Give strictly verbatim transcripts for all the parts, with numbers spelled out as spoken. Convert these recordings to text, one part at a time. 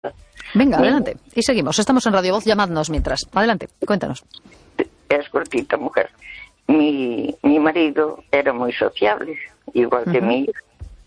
Venga, adelante. Y seguimos. Estamos en Radio Voz. Llamadnos mientras. Adelante, cuéntanos. Es cortita, mujer. Mi, mi marido era muy sociable, igual que uh-huh. mi hija.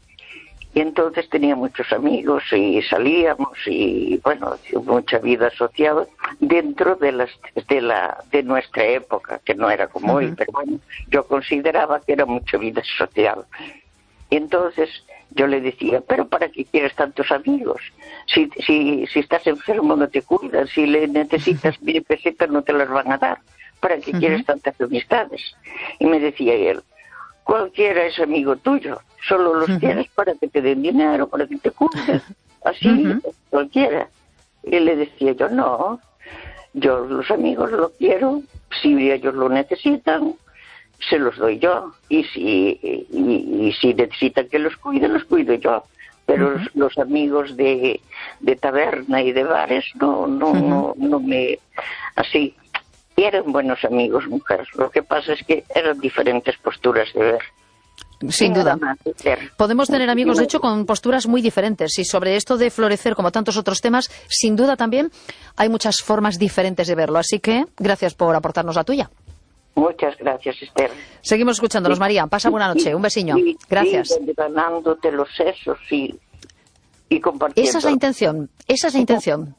Y entonces tenía muchos amigos y salíamos y, bueno, mucha vida social dentro de, las, de, la, de nuestra época, que no era como uh-huh. hoy, pero bueno, yo consideraba que era mucha vida social. Y entonces yo le decía, pero ¿para qué quieres tantos amigos? Si, si, si estás enfermo no te cuidan, si le necesitas mil pesetas no te las van a dar. ¿Para qué uh-huh. quieres tantas amistades? Y me decía él, cualquiera es amigo tuyo, solo los uh-huh. quieres para que te den dinero, para que te cuiden, así, uh-huh. cualquiera. Y le decía yo, no, yo los amigos los quiero, si ellos lo necesitan, se los doy yo, y si, y, y si necesitan que los cuide, los cuido yo. Pero uh-huh. los, los amigos de, de taberna y de bares, no, no, uh-huh. no, no me, así. Y eran buenos amigos, mujeres. Lo que pasa es que eran diferentes posturas de ver. Sin duda. Podemos tener amigos, de hecho, con posturas muy diferentes. Y sobre esto de florecer, como tantos otros temas, sin duda también hay muchas formas diferentes de verlo. Así que, gracias por aportarnos la tuya. Muchas gracias, Esther. Seguimos escuchándonos, María. Pasa buena noche. Un besiño. Gracias. Ganándote los sesos y, y compartiendo. Esa es la intención. Esa es la intención.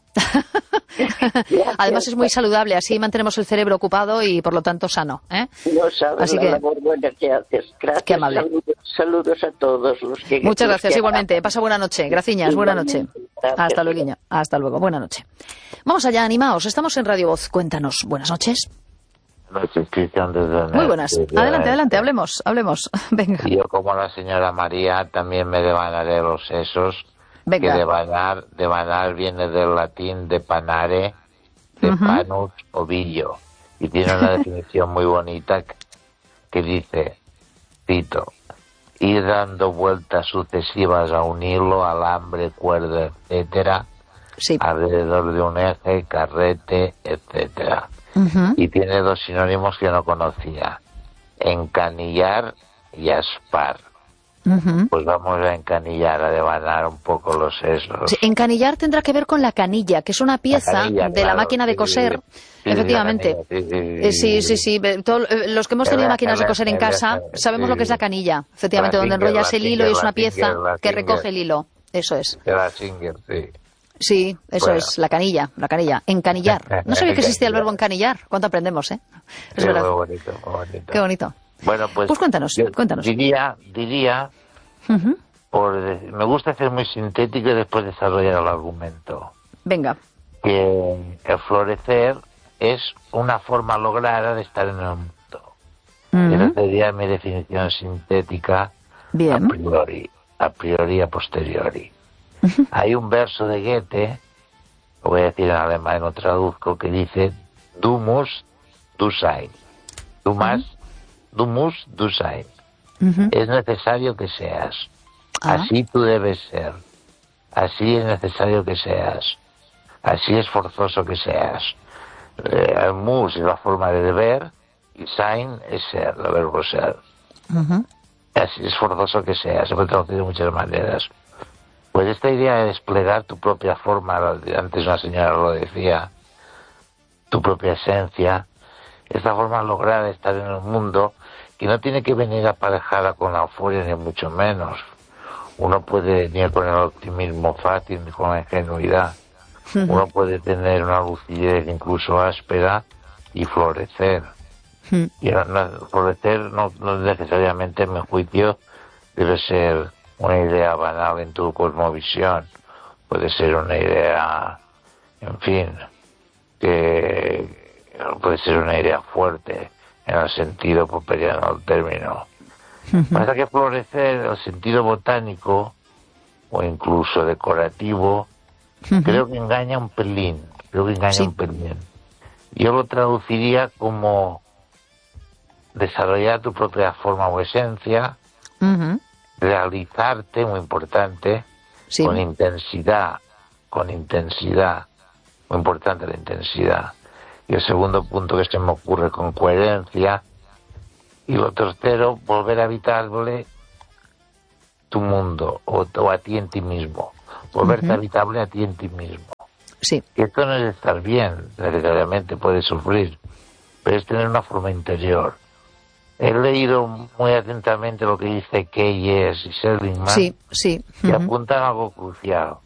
Además es muy saludable, así mantenemos el cerebro ocupado y por lo tanto sano, ¿eh? No sabes así la que... labor buena que haces. Gracias. Qué amable. Saludos, saludos a todos los que... Muchas gracias, que igualmente. Pasa buena noche. Graciñas, buena noche. Gracias. Hasta luego. Hasta luego. Buena noche. Vamos allá, animaos. Estamos en Radio Voz. Cuéntanos. Buenas noches. Noches, Cristian, desde Muy buenas. Desde adelante, adelante. Hablemos, hablemos. Venga. Yo, como la señora María, también me devanaré los sesos. Venga. Que devanar, devanar viene del latín de panare, de uh-huh. panus, ovillo. Y tiene una definición muy bonita que, que dice, cito, ir dando vueltas sucesivas a un hilo, alambre, cuerda, etcétera, sí. alrededor de un eje, carrete, etcétera. Uh-huh. Y tiene dos sinónimos que no conocía, encanillar y aspar. Uh-huh. Pues vamos a encanillar, a devanar un poco los sesos. Sí, encanillar tendrá que ver con la canilla, que es una pieza la canilla, de claro, la máquina de coser. Sí, sí, efectivamente. Sí, sí, sí. sí, sí, sí. Todo, los que hemos tenido máquinas de coser en casa sabemos lo que es la canilla. Efectivamente, donde enrollas el hilo y es una pieza que recoge el hilo. Eso es. La Singer, sí. Sí, eso bueno. es, la canilla, la canilla. Encanillar. No sabía que existía el verbo encanillar. ¿Cuánto aprendemos, eh? Es sí, verdad. Muy bonito, muy bonito. Qué bonito. Bueno, pues, pues cuéntanos, cuéntanos. Diría, diría, uh-huh. por, me gusta ser muy sintético y después desarrollar el argumento. Venga. Que el florecer es una forma lograda de estar en el mundo. Uh-huh. Esa sería mi definición sintética. Bien. A priori, a priori, a posteriori. Uh-huh. Hay un verso de Goethe, lo voy a decir en alemán, lo traduzco, que dice, du musst, du sein. Du must, uh-huh. du musst, du sein. Uh-huh. Es necesario que seas. Uh-huh. Así tú debes ser. Así es necesario que seas. Así es forzoso que seas. Eh, el muss es la forma de deber y sein es ser, el verbo ser. Uh-huh. Así es forzoso que seas. Se puede traducir de muchas maneras. Pues esta idea de desplegar tu propia forma, antes una señora lo decía, tu propia esencia, esta forma lograda de estar en el mundo, que no tiene que venir aparejada con la euforia ni mucho menos. Uno puede venir con el optimismo fácil ni con la ingenuidad. Uh-huh. Uno puede tener una lucidez incluso áspera y florecer. Uh-huh. Y no, florecer no, no necesariamente, en mi juicio, debe ser una idea banal en tu cosmovisión. Puede ser una idea, en fin, que puede ser una idea fuerte en el sentido popperiano del término. Uh-huh. Pasa que florecer, el sentido botánico o incluso decorativo, uh-huh. creo que engaña un pelín, creo que engaña sí. un pelín. Yo lo traduciría como desarrollar tu propia forma o esencia, uh-huh. realizarte, muy importante, sí. con intensidad, con intensidad, muy importante la intensidad. Y el segundo punto que se me ocurre, con coherencia. Y lo tercero, volver a habitarle tu mundo, o, o a ti en ti mismo. volverte uh-huh. habitable a ti en ti mismo. Sí. Que esto no es estar bien, necesariamente puedes sufrir, pero es tener una forma interior. He leído muy atentamente lo que dice Keyes y Seligman, sí, sí. que Uh-huh. apuntan a algo crucial.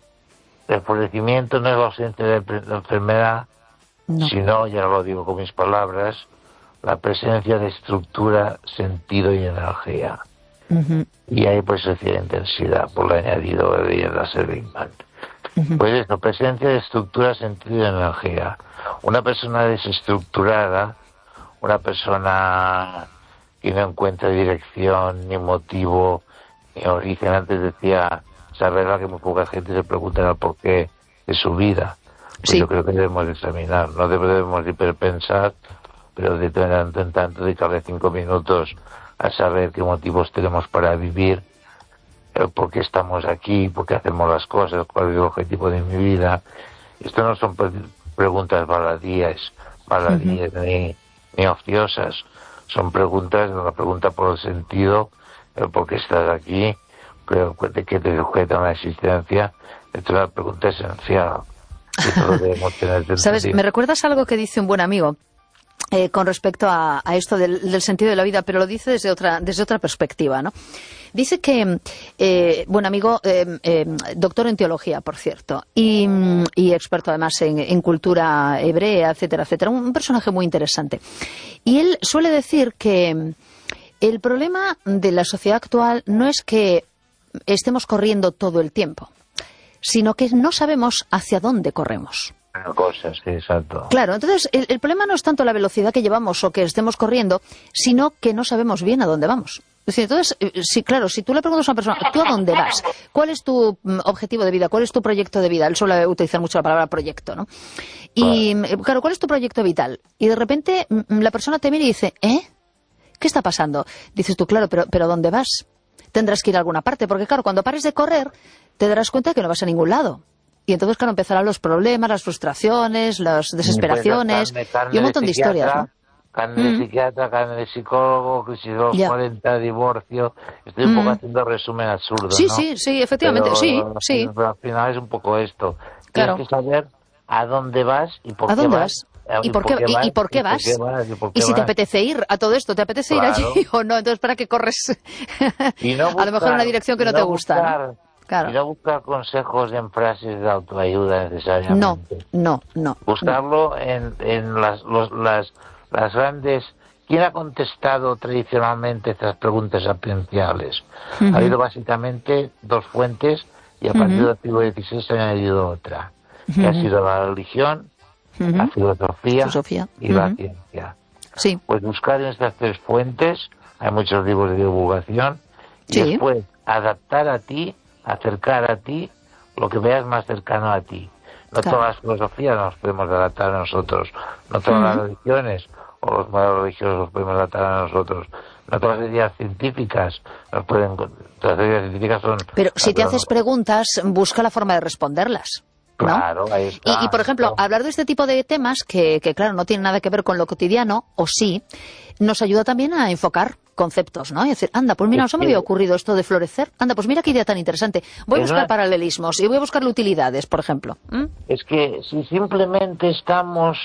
El florecimiento no es la ausencia de la enfermedad, no. sino, ya lo digo con mis palabras, la presencia de estructura, sentido y energía. Uh-huh. Y ahí pues se decía intensidad, por lo añadido de la Seligman. Uh-huh. Pues eso, presencia de estructura, sentido y energía. Una persona desestructurada, una persona que no encuentra dirección, ni motivo, ni origen. Antes decía, saber que muy poca gente se pregunta el porqué de su vida. Pues sí. Yo creo que debemos examinar, no debemos hiperpensar, pero de tanto en tanto dedicarle cinco minutos a saber qué motivos tenemos para vivir, por qué estamos aquí, por qué hacemos las cosas, cuál es el objetivo de mi vida. Esto no son preguntas baladíes, baladíes uh-huh. ni, ni ociosas, son preguntas, la pregunta por el sentido, el por qué estás aquí, creo que te sujeta una existencia. Esto es una pregunta esencial. ¿Sabes? Me recuerdas algo que dice un buen amigo eh, con respecto a, a esto del, del sentido de la vida, pero lo dice desde otra, desde otra perspectiva, ¿no? Dice que, eh, buen amigo, eh, eh, doctor en teología, por cierto, y, y experto además en, en cultura hebrea, etcétera, etcétera, un, un personaje muy interesante. Y él suele decir que el problema de la sociedad actual no es que estemos corriendo todo el tiempo, sino que no sabemos hacia dónde corremos. Cosas, sí, exacto. Claro, entonces el, el problema no es tanto la velocidad que llevamos o que estemos corriendo, sino que no sabemos bien a dónde vamos. Es decir, entonces, sí, claro, si tú le preguntas a una persona, ¿tú a dónde vas? ¿Cuál es tu mm, objetivo de vida? ¿Cuál es tu proyecto de vida? Él suele utilizar mucho la palabra proyecto, ¿no? Y, claro, claro ¿cuál es tu proyecto vital? Y de repente mm, la persona te mira y dice, ¿eh? ¿Qué está pasando? Dices tú, claro, pero, pero ¿dónde vas? Tendrás que ir a alguna parte, porque claro, cuando pares de correr, te darás cuenta de que no vas a ningún lado. Y entonces, claro, empezarán los problemas, las frustraciones, las desesperaciones carne, carne y un montón de, de historias, ¿no? Carne de psiquiatra, carne de psicólogo, crisis de los cuarenta, divorcio. Estoy un mm. poco haciendo resumen absurdo, sí, ¿no? Sí, sí, efectivamente, pero, sí, sí. Pero al final es un poco esto. Claro. Tienes que saber a dónde vas y por ¿A qué dónde vas. vas? ¿Y por qué, y, y por qué vas? Y si te apetece ir a todo esto, ¿te apetece claro. ir allí o no? Entonces, ¿para qué corres? Y no buscar, a lo mejor en una dirección que no, no te gusta. Buscar, ¿no? Claro. Y no buscar consejos en frases de autoayuda necesariamente. No, no, no. Buscarlo no. en, en las, los, las, las grandes... ¿Quién ha contestado tradicionalmente estas preguntas sapienciales? Uh-huh. Ha habido básicamente dos fuentes y a partir uh-huh. del siglo dieciséis se ha añadido otra, uh-huh. que ha sido la religión, uh-huh. la filosofía, filosofía. y uh-huh. la ciencia. Sí. Pues buscar en estas tres fuentes, hay muchos libros de divulgación, y sí. después adaptar a ti, acercar a ti lo que veas más cercano a ti. No claro. todas las filosofías nos podemos adaptar a nosotros, no todas uh-huh. las religiones o los modelos religiosos los podemos adaptar a nosotros. No todas las ideas científicas nos pueden... Todas las ideas científicas son... Pero si te haces preguntas, busca la forma de responderlas, ¿no? Claro, ahí está. Y, y por ejemplo, claro. hablar de este tipo de temas que, que, claro, no tienen nada que ver con lo cotidiano, o sí, nos ayuda también a enfocar conceptos, ¿no? Y decir, anda, pues mira, no se me había ocurrido esto de florecer. Anda, pues mira qué idea tan interesante. Voy a buscar una... paralelismos y voy a buscar utilidades, por ejemplo. ¿Mm? Es que si simplemente estamos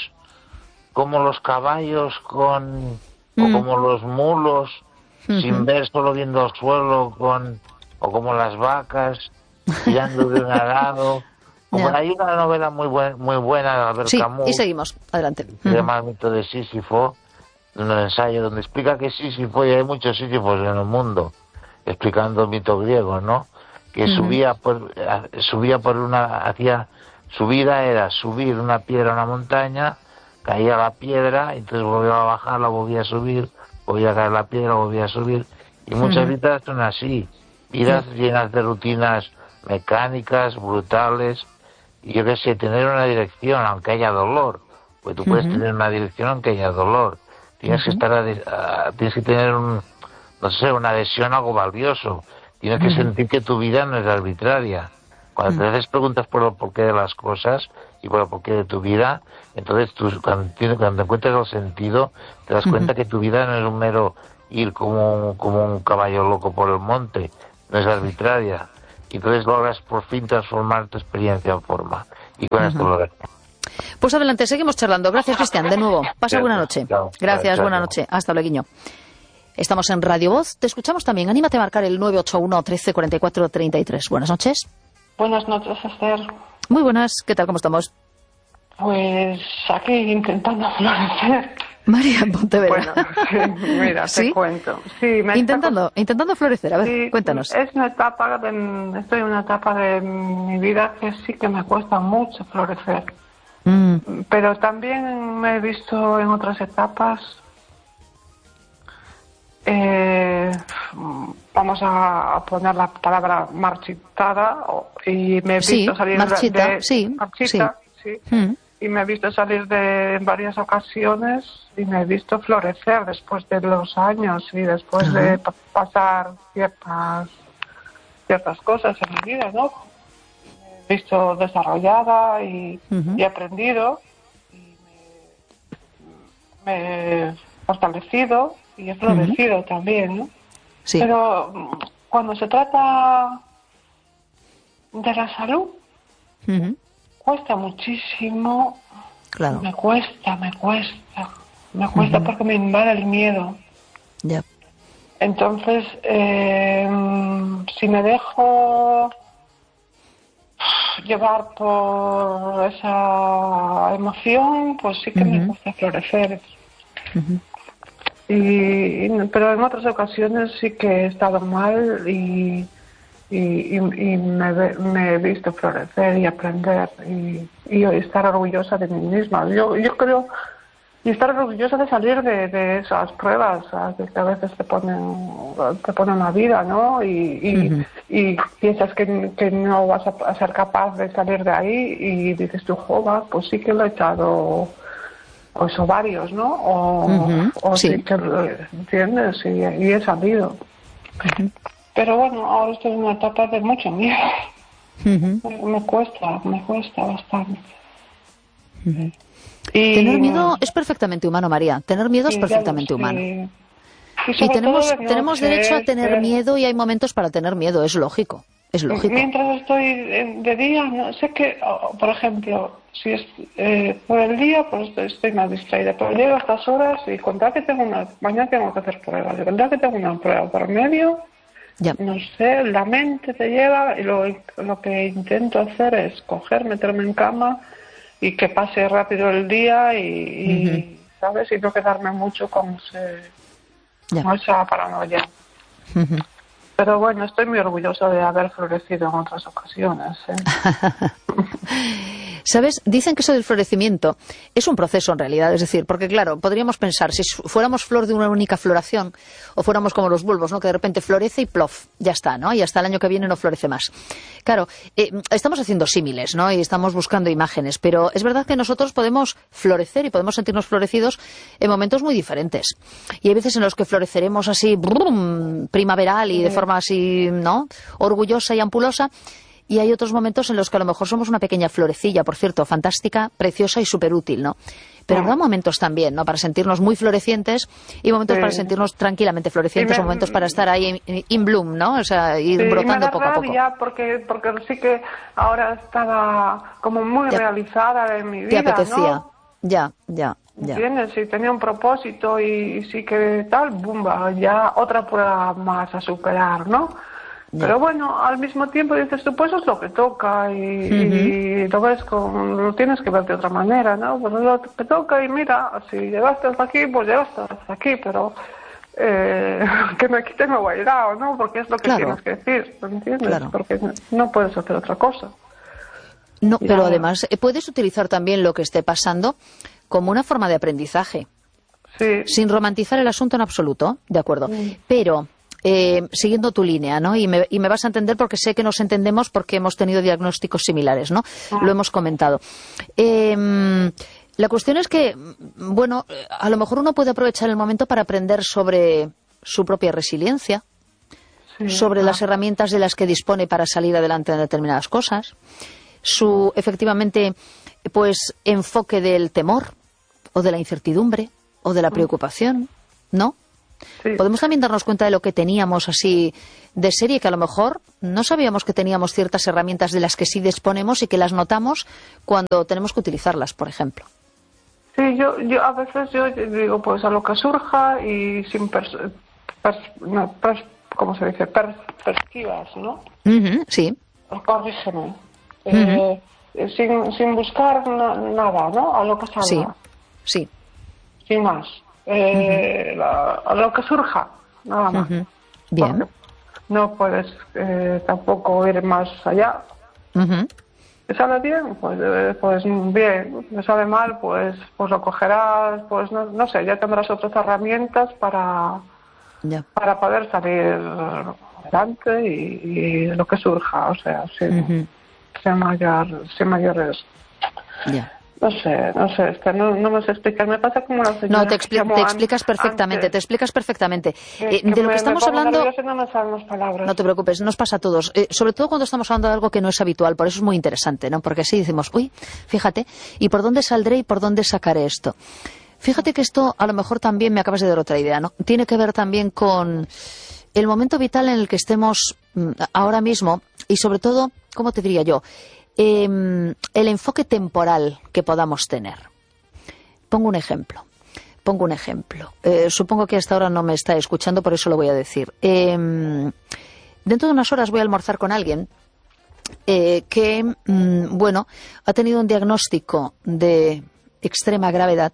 como los caballos con... Mm. o como los mulos, mm-hmm. sin ver, solo viendo el suelo, con... o como las vacas, tirando de un arado... Como yeah. hay una novela muy, buen, muy buena de Albert sí, Camus. Y seguimos, adelante. Se llama El mito de Sísifo, un ensayo donde explica que Sísifo, y hay muchos Sísifos en el mundo, explicando el mito griego, ¿no? Que uh-huh. subía por subía por una, hacía, su vida era subir una piedra a una montaña, caía la piedra, entonces volvía a bajar, la volvía a subir, volvía a caer la piedra, volvía a subir, y muchas uh-huh. vidas son así, vidas uh-huh. llenas de rutinas mecánicas, brutales. Y yo qué sé, tener una dirección aunque haya dolor, pues tú puedes uh-huh. tener una dirección aunque haya dolor, tienes uh-huh. que estar a, a, tienes que tener un, no sé, una adhesión a algo valioso, tienes uh-huh. que sentir que tu vida no es arbitraria. Cuando uh-huh. te haces preguntas por el porqué de las cosas y por el porqué de tu vida, entonces tú, cuando, cuando encuentras el sentido, te das uh-huh. cuenta que tu vida no es un mero ir como un, como un caballo loco por el monte, no es arbitraria, y entonces logras por fin transformar tu experiencia en forma. Y con uh-huh. esto lo dejo. Pues adelante, seguimos charlando. Gracias, Cristian, de nuevo. Pasa buena noche. Chao. Gracias, Chao. buena noche. Hasta luego. Estamos en Radio Voz. Te escuchamos también. Anímate a marcar el nueve ocho uno, trece, cuarenta y cuatro, treinta y tres. Buenas noches. Buenas noches, Esther. Muy buenas. ¿Qué tal? ¿Cómo estamos? Pues aquí intentando florecer. María Pontevedra. Bueno, sí, mira, te ¿Sí? cuento. Sí, me intentando, está... intentando florecer. A ver, sí, cuéntanos. Es una etapa de, estoy en una etapa de mi vida que sí que me cuesta mucho florecer. Mm. Pero también me he visto en otras etapas. Eh, vamos a poner la palabra marchitada y me he visto sí, salir marchita, de sí, marchita, sí. sí. Mm. Y me he visto salir de en varias ocasiones y me he visto florecer después de los años y después uh-huh. de pa- pasar ciertas ciertas cosas en mi vida, ¿no? Me he visto desarrollada y, uh-huh. y aprendido y me, me he fortalecido y he florecido uh-huh. también, ¿no? Sí. Pero cuando se trata de la salud, uh-huh. cuesta muchísimo, claro. me cuesta, me cuesta, me cuesta uh-huh. porque me invade el miedo. Yep. Entonces, eh, si me dejo llevar por esa emoción, pues sí que uh-huh. me cuesta florecer. Uh-huh. Y, pero en otras ocasiones sí que he estado mal y, y, y, y me, me he visto florecer y aprender y, y estar orgullosa de mí misma. Yo, yo creo, y estar orgullosa de salir de, de esas pruebas que a veces te ponen, te ponen la vida, ¿no? Y, y, uh-huh. y piensas que, que no vas a, a ser capaz de salir de ahí y dices tú, joder, pues sí que lo he echado... pues ovarios, ¿no? O, uh-huh, o sí. sí que, ¿entiendes? Y, y he salido. Uh-huh. Pero bueno, ahora estoy en una etapa de mucho miedo. Uh-huh. Me, me cuesta, me cuesta bastante. Uh-huh. Y, Tener miedo es perfectamente humano, María. Tener miedo es perfectamente sí. humano. Y, y tenemos, de tenemos derecho a tener ser... miedo y hay momentos para tener miedo, es lógico. Es lógico. Mientras estoy de día, no sé que, por ejemplo, si es eh, por el día, pues estoy más distraída. Pero llego a estas horas y contar que tengo una, mañana tengo que hacer pruebas, y contar que tengo una prueba por medio, ya. no sé, la mente te lleva y lo, lo que intento hacer es coger, meterme en cama y que pase rápido el día y, y uh-huh. ¿sabes? Y no quedarme mucho con, ese, con esa paranoia. Uh-huh. Pero bueno, estoy muy orgullosa de haber florecido en otras ocasiones. ¿eh? ¿Sabes? Dicen que eso del florecimiento es un proceso en realidad. Es decir, porque claro, podríamos pensar, si fuéramos flor de una única floración, o fuéramos como los bulbos, ¿no? Que de repente florece y plof, ya está, ¿no? Y hasta el año que viene no florece más. Claro, eh, estamos haciendo símiles, ¿no? Y estamos buscando imágenes, pero es verdad que nosotros podemos florecer y podemos sentirnos florecidos en momentos muy diferentes. Y hay veces en los que floreceremos así, brum, primaveral y de forma así, ¿no? Orgullosa y ampulosa. Y hay otros momentos en los que a lo mejor somos una pequeña florecilla, por cierto, fantástica, preciosa y súper útil, ¿no? Pero habrá momentos también, ¿no? Para sentirnos muy florecientes y momentos sí. para sentirnos tranquilamente florecientes, me, o momentos para estar ahí in, in bloom, ¿no? O sea, ir sí, brotando me poco a poco. Ya porque, porque sí que ahora estaba como muy ya, realizada en mi vida, te apetecía. ¿no? Ya, ya, ya. ¿Entiendes? Sí, tenía un propósito y, y sí que tal, bumba, ya otra prueba más a superar, ¿no? Ya. Pero bueno, al mismo tiempo dices tú, pues es lo que toca y, uh-huh. y lo ves con, lo tienes que ver de otra manera, ¿no? Pues es lo que toca y mira, si llegaste hasta aquí, pues llegaste hasta aquí, pero eh, que me quiten lo bailado, ¿no? Porque es lo que claro. tienes que decir, ¿me entiendes? Claro. Porque no puedes hacer otra cosa. No, pero ya. además puedes utilizar también lo que esté pasando como una forma de aprendizaje. Sí. Sin romantizar el asunto en absoluto, ¿de acuerdo? Sí. Pero... Eh, siguiendo tu línea, ¿no? Y me, y me vas a entender porque sé que nos entendemos porque hemos tenido diagnósticos similares, ¿no? Ah. Lo hemos comentado. Eh, la cuestión es que, bueno, a lo mejor uno puede aprovechar el momento para aprender sobre su propia resiliencia, sí. sobre ah. las herramientas de las que dispone para salir adelante en determinadas cosas, su, efectivamente, pues, enfoque del temor, o de la incertidumbre, o de la preocupación, ¿no? Sí. Podemos también darnos cuenta de lo que teníamos así de serie, que a lo mejor no sabíamos que teníamos ciertas herramientas de las que sí disponemos y que las notamos cuando tenemos que utilizarlas, por ejemplo. Sí, yo, yo a veces yo digo, pues a lo que surja y sin pers, pers, no, pers, ¿cómo se dice? Pers, perspectivas, ¿no? Uh-huh, sí. Corrígeme. Uh-huh. Eh, sin, sin buscar na, nada, ¿no? A lo que salga. Sí, sí. Sin más. Eh, uh-huh. la, a lo que surja, nada más. Uh-huh. Bien. Porque no puedes eh, tampoco ir más allá. Uh-huh. ¿Te sale bien? Pues, pues bien. ¿Me sale mal? Pues, pues lo cogerás, pues no, no sé, ya tendrás otras herramientas para, yeah. para poder salir adelante y, y lo que surja, o sea, sin, uh-huh. sin, mayor, sin mayores... Yeah. No sé, no sé, es que no, no me sé explicar. Me pasa como la señora. No, te, expli te explicas perfectamente, antes. te explicas perfectamente. Eh, de lo me, que estamos me hablando... No me salen las palabras. No te preocupes, nos pasa a todos. Eh, sobre todo cuando estamos hablando de algo que no es habitual, por eso es muy interesante, ¿no? Porque así decimos, uy, fíjate, ¿y por dónde saldré y por dónde sacaré esto? Fíjate que esto a lo mejor también me acabas de dar otra idea, ¿no? Tiene que ver también con el momento vital en el que estemos ahora mismo y sobre todo, ¿cómo te diría yo? Eh, el enfoque temporal que podamos tener. Pongo un ejemplo. Pongo un ejemplo. Eh, supongo que hasta ahora no me está escuchando, por eso lo voy a decir. Eh, dentro de unas horas voy a almorzar con alguien eh, que, mm, bueno, ha tenido un diagnóstico de extrema gravedad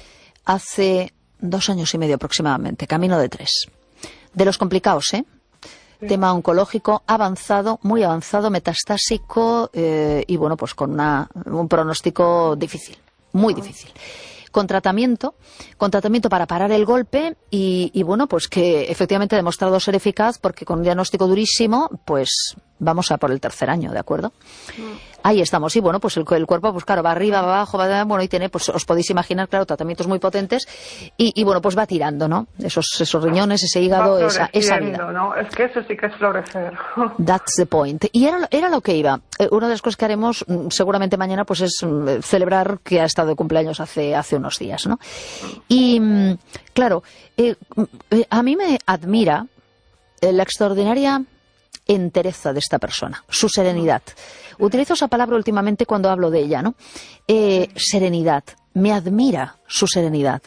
hace dos años y medio aproximadamente, camino de tres. De los complicados, ¿eh? Sí. Tema oncológico avanzado, muy avanzado, metastásico eh, y bueno, pues con una, un pronóstico difícil, muy difícil. Con tratamiento, con tratamiento para parar el golpe y, y bueno, pues que efectivamente ha demostrado ser eficaz porque con un diagnóstico durísimo, pues vamos a por el tercer año, ¿de acuerdo? Mm. Ahí estamos. Y bueno, pues el, el cuerpo, pues claro, va arriba, va abajo, va, bueno, y tiene, pues os podéis imaginar, claro, tratamientos muy potentes y, y bueno, pues va tirando, ¿no? Esos, esos riñones, ese hígado, esa, esa vida. ¿No? Es que eso sí que es florecer. That's the point. Y era, era lo que iba. Eh, una de las cosas que haremos seguramente mañana, pues es eh, celebrar que ha estado de cumpleaños hace, hace unos días, ¿no? Y, claro, eh, a mí me admira eh, la extraordinaria entereza de esta persona, su serenidad. Utilizo esa palabra últimamente cuando hablo de ella, ¿no? Eh, serenidad. Me admira su serenidad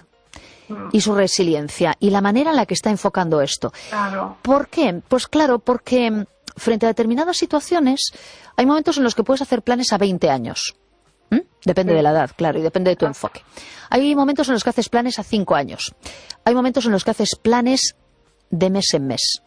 y su resiliencia y la manera en la que está enfocando esto. Claro. ¿Por qué? Pues claro, porque frente a determinadas situaciones hay momentos en los que puedes hacer planes a veinte años. ¿Mm? Depende sí. de la edad, claro, y depende de tu enfoque. Hay momentos en los que haces planes a cinco años. Hay momentos en los que haces planes de mes en mes.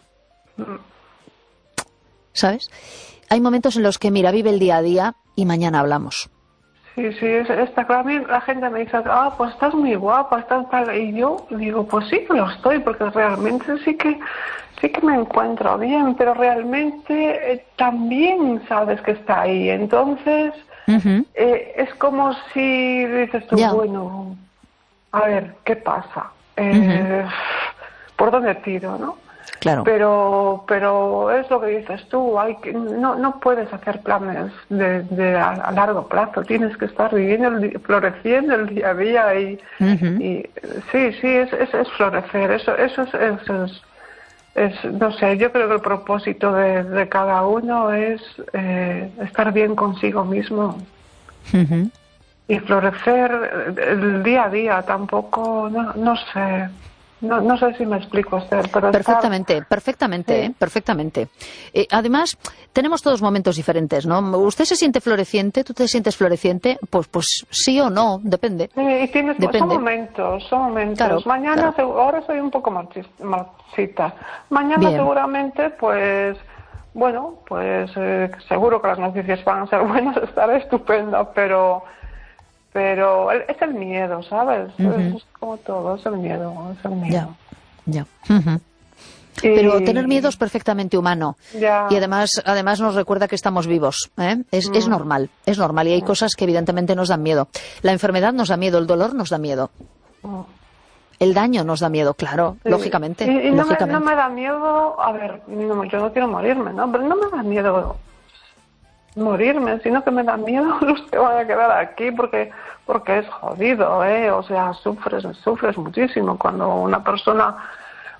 ¿Sabes? Hay momentos en los que, mira, vive el día a día y mañana hablamos. Sí, sí, está claro. A mí la gente me dice, ah, pues estás muy guapa, estás tal. Y yo digo, pues sí que lo estoy, porque realmente sí que sí que me encuentro bien, pero realmente eh, también sabes que está ahí. Entonces, uh-huh. eh, es como si dices tú, yeah. bueno, a ver, ¿qué pasa? Eh, uh-huh. ¿Por dónde tiro, no? Claro. Pero pero es lo que dices tú, hay que, no no puedes hacer planes de, de a, a largo plazo, tienes que estar viviendo, el, floreciendo el día a día y, uh-huh. y sí, sí, es, es, es florecer, eso eso es, eso es, es, no sé, yo creo que el propósito de, de cada uno es eh, estar bien consigo mismo uh-huh. y florecer el día a día, tampoco, no, no sé. No, no sé si me explico, Esther, pero perfectamente, estar... perfectamente, sí. ¿eh? perfectamente. Eh, además, tenemos todos momentos diferentes, ¿no? ¿Usted se siente floreciente? ¿Tú te sientes floreciente? Pues, pues sí o no, depende. Sí, y tienes, depende. Son momentos, son momentos. Claro, Mañana, claro. ahora soy un poco marchita. Mañana Bien. seguramente, pues, bueno, pues eh, seguro que las noticias van a ser buenas, estaré estupenda, pero... Pero es el miedo, ¿sabes? Uh-huh. Es como todo, es el miedo, es el miedo. Ya, ya. Uh-huh. Y... Pero tener miedo es perfectamente humano. Ya. Y además además nos recuerda que estamos vivos. ¿eh? Es, mm. es normal, es normal. Y hay mm. cosas que evidentemente nos dan miedo. La enfermedad nos da miedo, el dolor nos da miedo. Mm. El daño nos da miedo, claro, sí. lógicamente. Y, y no, lógicamente. Me, no me da miedo, a ver, no, yo no quiero morirme, ¿no? Pero no me da miedo morirme, sino que me da miedo los que van a quedar aquí porque porque es jodido, ¿eh? O sea, sufres, sufres muchísimo cuando una persona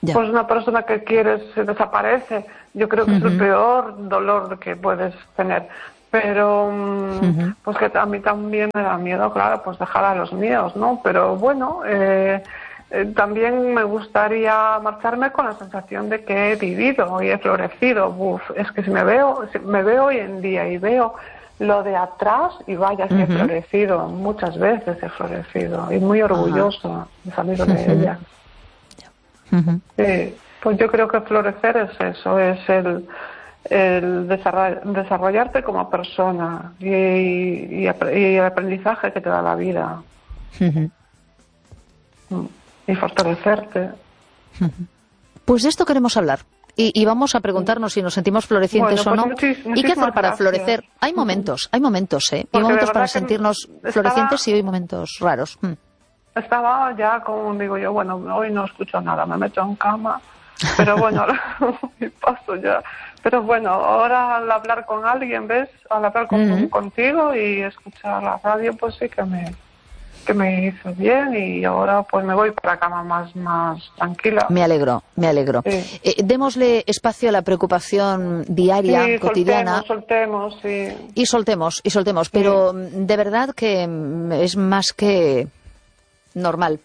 Ya. Pues una persona que quieres se desaparece. Yo creo que uh-huh. es el peor dolor que puedes tener. Pero, uh-huh. pues que a mí también me da miedo, claro, pues dejar a los míos, ¿no? Pero bueno, eh, eh, también me gustaría marcharme con la sensación de que he vivido y he florecido. Uf, es que si me veo, si me veo hoy en día y veo lo de atrás, y vaya, que uh-huh. he florecido, muchas veces he florecido, y muy orgulloso uh-huh. de salir de uh-huh. ella. Uh-huh. Sí, pues yo creo que florecer es eso, es el, el desarrollarte como persona y, y, y el aprendizaje que te da la vida. Uh-huh. Y fortalecerte. Uh-huh. Pues de esto queremos hablar. Y, y vamos a preguntarnos si nos sentimos florecientes bueno, o no. Pues ¿Y qué hacer para gracias. florecer? Hay momentos, hay momentos, ¿eh? Hay momentos para sentirnos estaba... florecientes y hay momentos raros. Hmm. Estaba ya, como digo yo, bueno, hoy no escucho nada, me meto en cama, pero bueno, y paso ya. Pero bueno, ahora al hablar con alguien, ¿ves? Al hablar con, uh-huh. contigo y escuchar la radio, pues sí que me... que me hizo bien, y ahora pues me voy para la cama más, más tranquila. Me alegro, me alegro. Sí. Eh, démosle espacio a la preocupación diaria, sí, cotidiana. Soltemos, soltemos, sí. Y soltemos, y soltemos, pero sí. de verdad que es más que normal.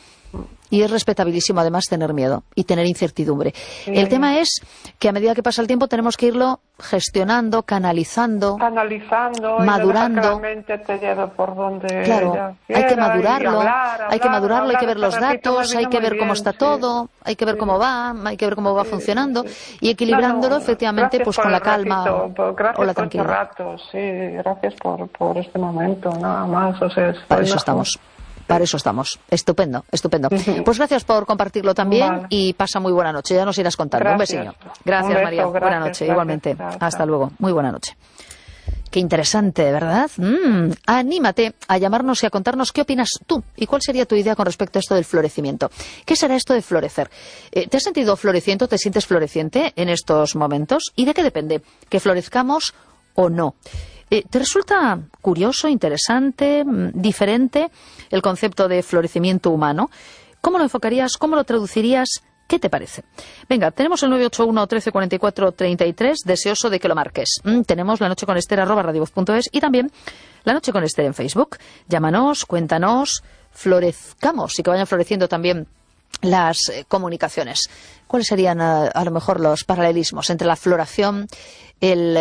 Y es respetabilísimo además tener miedo y tener incertidumbre. Sí. El tema es que a medida que pasa el tiempo tenemos que irlo gestionando, canalizando, canalizando madurando. Y no dejar que la mente te lleve por donde claro, ella hay que madurarlo, hablar, hablar, hay que madurarlo, hablar, hay que ver los datos, hay que ver bien, cómo está sí. todo, hay que ver sí. cómo va, hay que ver cómo va sí, funcionando sí. y equilibrándolo no, no, efectivamente pues con la calma ratito, o, gracias o la por tranquilidad. Este rato, sí, gracias por, por este momento, nada más. O sea, Para eso estamos. Para eso estamos. Estupendo, estupendo. Pues gracias por compartirlo también vale. y pasa muy buena noche. Ya nos irás contando. Gracias. Un besillo. Gracias, Un beso, María. Gracias, buena noche, gracias, igualmente. Gracias. Hasta luego. Muy buena noche. Qué interesante, ¿verdad? Mm, anímate a llamarnos y a contarnos qué opinas tú y cuál sería tu idea con respecto a esto del florecimiento. ¿Qué será esto de florecer? Eh, ¿Te has sentido floreciente o te sientes floreciente en estos momentos? ¿Y de qué depende? ¿Que florezcamos o no? Eh, ¿Te resulta curioso, interesante, diferente el concepto de florecimiento humano? ¿Cómo lo enfocarías? ¿Cómo lo traducirías? ¿Qué te parece? Venga, tenemos el nueve ocho uno, trece cuarenta y cuatro, treinta y tres, deseoso de que lo marques. Mm, tenemos la noche con Esther arroba radiovoz punto es y también la noche con Esther en Facebook. Llámanos, cuéntanos, florezcamos y que vayan floreciendo también las eh, comunicaciones. ¿Cuáles serían a, a lo mejor los paralelismos entre la floración, el,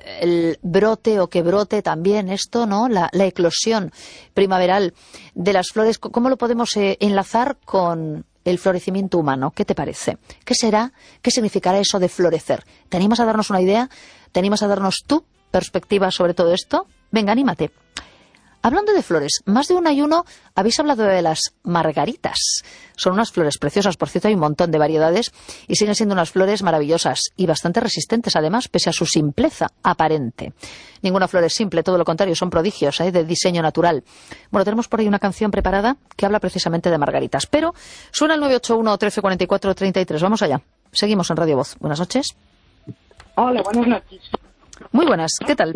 el brote o que brote también esto, ¿no? La, la eclosión primaveral de las flores? ¿Cómo lo podemos eh, enlazar con el florecimiento humano? ¿Qué te parece? ¿Qué será? ¿Qué significará eso de florecer? ¿Te animas a darnos una idea? ¿Te animas a darnos tu perspectiva sobre todo esto? Venga, anímate. Hablando de flores, más de una y uno habéis hablado de las margaritas. Son unas flores preciosas, por cierto, hay un montón de variedades y siguen siendo unas flores maravillosas y bastante resistentes, además, pese a su simpleza aparente. Ninguna flor es simple, todo lo contrario, son prodigios ¿eh? de diseño natural. Bueno, tenemos por ahí una canción preparada que habla precisamente de margaritas, pero suena el nueve ocho uno, trece cuarenta y cuatro, treinta y tres. Vamos allá. Seguimos en Radio Voz. Buenas noches. Hola, buenas noches. Muy buenas, ¿qué tal?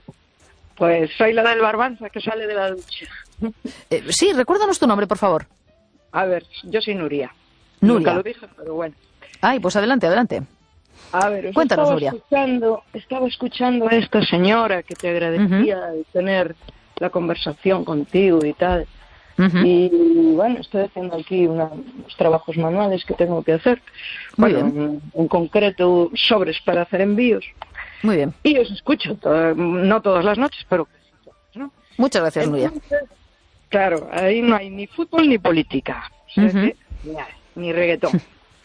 Pues soy la del Barbanza que sale de la ducha. Eh, sí, recuérdanos tu nombre, por favor. A ver, yo soy Nuria. Nuria. Nunca lo dije, pero bueno. Ay, pues adelante, adelante. A ver, os Cuéntanos, estaba Nuria. Escuchando, estaba escuchando a esta señora que te agradecía uh-huh. de tener la conversación contigo y tal. Uh-huh. Y bueno, estoy haciendo aquí una, unos trabajos manuales que tengo que hacer. Muy bueno, bien. En, en concreto, sobres para hacer envíos. Muy bien. Y os escucho, to- no todas las noches, pero casi todas, ¿no? Muchas gracias, Entonces, Nuria. claro, ahí no hay ni fútbol ni política. O sea Uh-huh. que, ni, hay, ni reggaetón.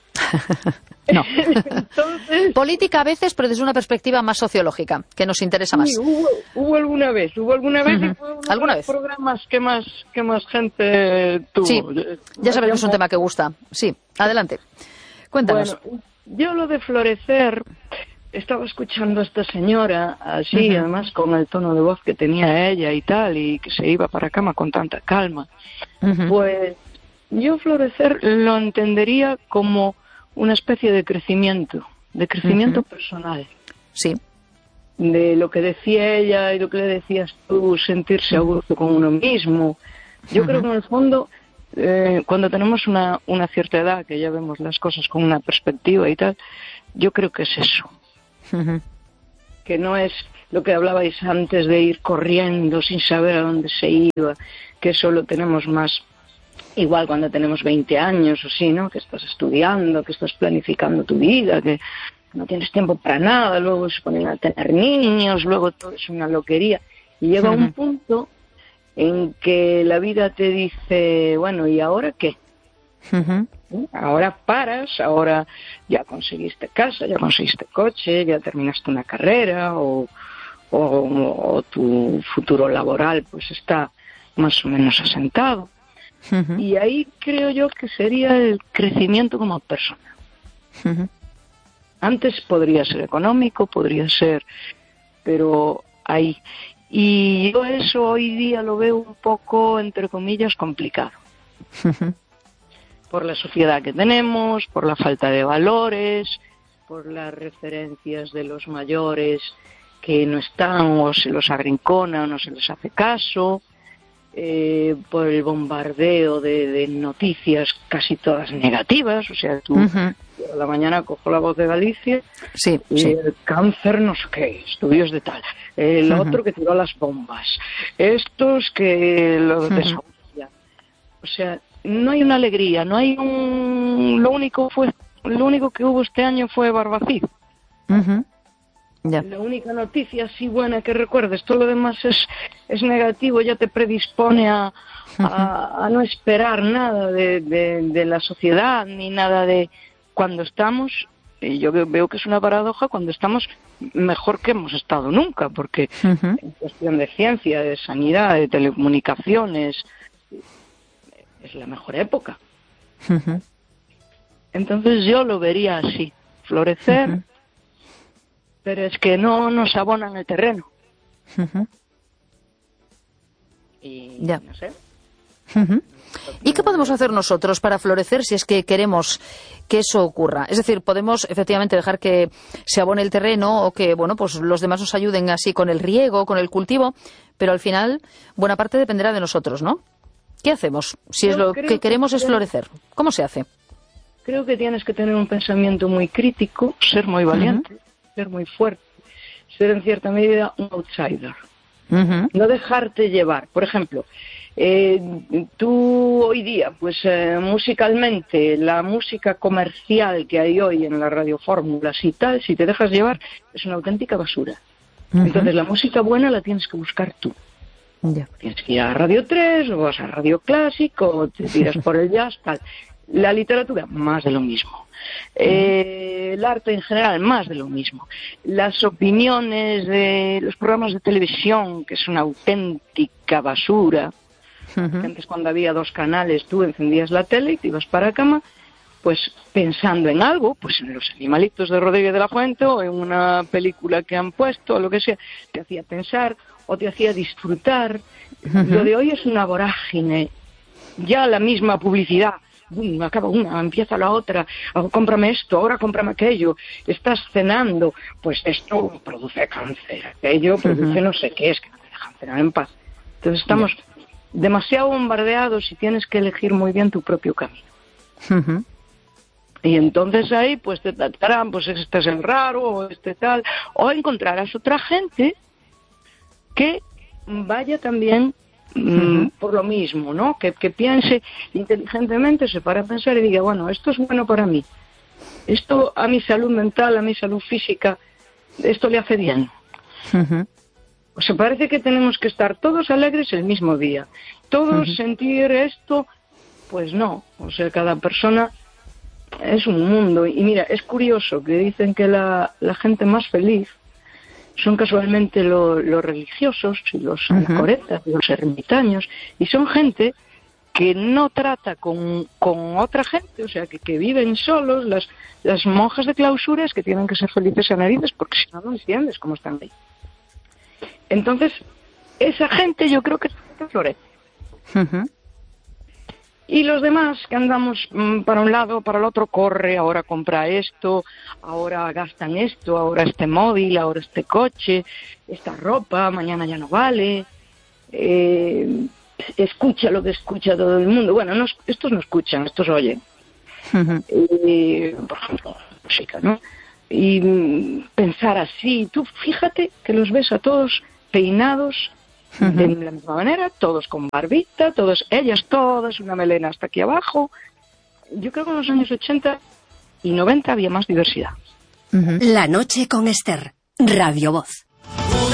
No. Entonces, Política a veces, pero desde una perspectiva más sociológica, que nos interesa más. sí, hubo, hubo alguna vez, hubo alguna vez Uh-huh. y fue uno ¿Alguna de los vez? programas que más, que más gente tuvo. Sí, ya sabes que es un tema que gusta. Sí, adelante. Cuéntanos. Bueno, yo lo de florecer, estaba escuchando a esta señora así, Uh-huh. además con el tono de voz que tenía ella y tal, y que se iba para cama con tanta calma. Uh-huh. Pues yo florecer lo entendería como una especie de crecimiento, de crecimiento Uh-huh. personal. Sí. De lo que decía ella y lo que le decías tú, sentirse a gusto con uno mismo. Yo Uh-huh. creo que en el fondo eh, cuando tenemos una, una cierta edad, que ya vemos las cosas con una perspectiva y tal, yo creo que es eso. Uh-huh. Que no es lo que hablabais antes de ir corriendo sin saber a dónde se iba, que eso lo tenemos más igual cuando tenemos veinte años o sí, ¿no? Que estás estudiando, que estás planificando tu vida, que no tienes tiempo para nada, luego se ponen a tener niños, luego todo es una loquería. Y llega uh-huh. un punto en que la vida te dice, bueno, ¿y ahora qué? Uh-huh. Ahora paras, ahora ya conseguiste casa, ya conseguiste coche, ya terminaste una carrera o, o, o tu futuro laboral pues está más o menos asentado. Uh-huh. Y ahí creo yo que sería el crecimiento como persona. Uh-huh. Antes podría ser económico, podría ser, pero ahí. Y yo eso hoy día lo veo un poco, entre comillas, complicado. Uh-huh. Por la sociedad que tenemos, por la falta de valores, por las referencias de los mayores que no están o se los arrincona o no se les hace caso, eh, por el bombardeo de, de noticias casi todas negativas. O sea, tú uh-huh. a la mañana cojo La Voz de Galicia sí, y sí. el cáncer no sé qué, estudios de tal, el uh-huh. otro que tiró las bombas, estos que lo desahucian. Uh-huh. O sea, no hay una alegría, no hay un... Lo único fue, lo único que hubo este año fue Barbacid. Uh-huh. Yeah. La única noticia así buena que recuerdes, todo lo demás es, es negativo, ya te predispone a, uh-huh. a, a no esperar nada de, de, de la sociedad, ni nada de... Cuando estamos, y yo veo que es una paradoja, cuando estamos mejor que hemos estado nunca, porque uh-huh. en cuestión de ciencia, de sanidad, de telecomunicaciones... es la mejor época. Uh-huh. Entonces yo lo vería así, florecer, uh-huh. pero es que no nos abonan el terreno. Uh-huh. Y ya. no sé. Uh-huh. ¿Y qué podemos hacer nosotros para florecer si es que queremos que eso ocurra? Es decir, podemos efectivamente dejar que se abone el terreno o que, bueno, pues los demás nos ayuden así con el riego, con el cultivo, pero al final buena parte dependerá de nosotros, ¿no? ¿Qué hacemos si Yo es lo que queremos que es florecer? ¿Cómo se hace? Creo que tienes que tener un pensamiento muy crítico, ser muy valiente, uh-huh. ser muy fuerte, ser en cierta medida un outsider. Uh-huh. No dejarte llevar. Por ejemplo, eh, tú hoy día, pues eh, musicalmente, la música comercial que hay hoy en las radiofórmulas y tal, si te dejas llevar, es una auténtica basura. Uh-huh. Entonces la música buena la tienes que buscar tú. Yeah. Tienes que ir a Radio tres, o vas a Radio Clásico, o te tiras por el jazz, tal. La literatura, más de lo mismo. Eh, el arte en general, más de lo mismo. Las opiniones de los programas de televisión, que es una auténtica basura. Uh-huh. Antes, cuando había dos canales, tú encendías la tele y te ibas para la cama, pues pensando en algo, pues en los animalitos de Rodríguez de la Fuente, o en una película que han puesto, o lo que sea, te hacía pensar o te hacía disfrutar. Uh-huh. Lo de hoy es una vorágine. Ya la misma publicidad, boom, acaba una, empieza la otra, oh, cómprame esto, ahora cómprame aquello, estás cenando, pues esto produce cáncer, aquello produce uh-huh. no sé qué, es que no te dejan cenar en paz. Entonces estamos yeah. demasiado bombardeados y tienes que elegir muy bien tu propio camino. Uh-huh. Y entonces ahí pues te tratarán, pues este es el raro, o este tal, o encontrarás otra gente que vaya también mm, uh-huh. por lo mismo, ¿no? Que, que piense inteligentemente, se para a pensar y diga, bueno, esto es bueno para mí, esto a mi salud mental, a mi salud física, esto le hace bien. Uh-huh. O sea, parece que tenemos que estar todos alegres el mismo día, todos uh-huh. sentir esto, pues no, o sea, cada persona es un mundo. Y mira, es curioso que dicen que la, la gente más feliz son casualmente lo, los religiosos y los uh-huh. anacoretas y los ermitaños, y son gente que no trata con, con otra gente, o sea, que, que viven solos. Las, las monjas de clausuras que tienen que ser felices a narices, porque si no, no entiendes cómo están ahí. Entonces, esa gente yo creo que florece. Uh-huh. Y los demás que andamos mmm, para un lado, para el otro, corre, ahora compra esto, ahora gastan esto, ahora este móvil, ahora este coche, esta ropa, mañana ya no vale. Eh, escucha lo que escucha todo el mundo. Bueno, no, estos no escuchan, estos oyen. Uh-huh. Y, por ejemplo, música, ¿no? Y pensar así, tú fíjate que los ves a todos peinados uh-huh. de la misma manera, todos con barbita, todos, ellas todas, una melena hasta aquí abajo. Yo creo que en los años ochenta y noventa había más diversidad. Uh-huh. La noche con Esther, Radio Voz.